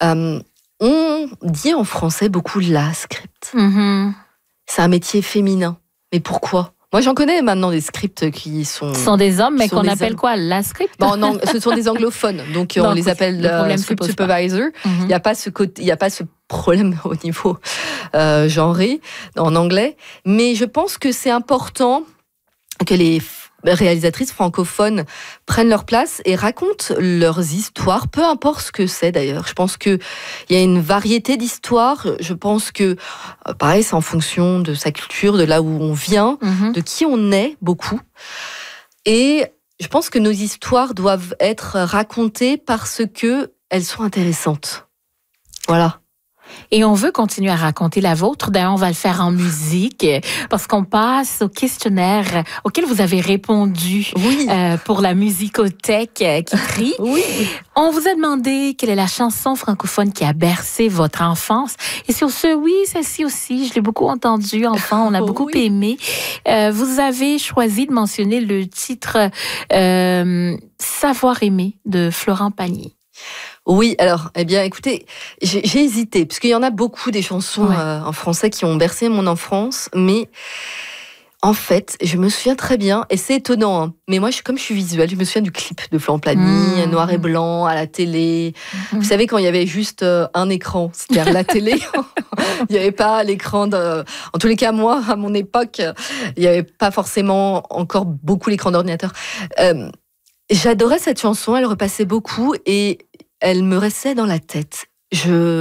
On dit en français beaucoup la script. C'est un métier féminin. Mais pourquoi ? Moi, j'en connais maintenant des scripts qui sont... Ce sont des hommes, mais sont qu'on des appelle hommes. quoi, la script? Non, ce sont des anglophones. Donc, on les appelle script supervisor. Il n'y a pas ce côté, il n'y a pas ce problème au niveau genré en anglais. Mais je pense que c'est important que les réalisatrices francophones prennent leur place et racontent leurs histoires, peu importe ce que c'est d'ailleurs. Je pense qu'il y a une variété d'histoires. Je pense que, pareil, c'est en fonction de sa culture, de là où on vient, de qui on est, beaucoup. Et je pense que nos histoires doivent être racontées parce qu'elles sont intéressantes. Voilà. Et on veut continuer à raconter la vôtre. D'ailleurs, on va le faire en musique parce qu'on passe au questionnaire auquel vous avez répondu pour la musicothèque qui trie. On vous a demandé quelle est la chanson francophone qui a bercé votre enfance. Et sur ce, celle-ci aussi, je l'ai beaucoup entendue enfant, on a beaucoup aimé. Vous avez choisi de mentionner le titre Savoir aimer de Florent Pagny. Oui, alors, écoutez, j'ai hésité, parce qu'il y en a beaucoup des chansons en français qui ont bercé mon enfance, mais en fait, je me souviens très bien, et c'est étonnant, mais moi, comme je suis visuelle, je me souviens du clip de Florent Pagny, noir et blanc, à la télé. Vous savez, quand il y avait juste un écran, c'était la télé, il n'y avait pas l'écran En tous les cas, moi, à mon époque, il n'y avait pas forcément encore beaucoup l'écran d'ordinateur. J'adorais cette chanson, elle repassait beaucoup, et elle me restait dans la tête. Pourquoi ?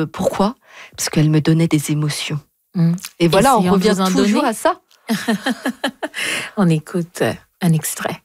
Parce qu'elle me donnait des émotions. Et voilà, on revient toujours à ça. On écoute un extrait.